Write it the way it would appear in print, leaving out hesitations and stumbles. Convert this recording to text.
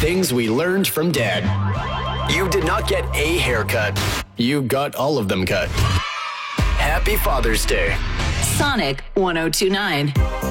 things we learned from Dad. You did not get a haircut. You got all of them cut. Happy Father's Day. Sonic 1029.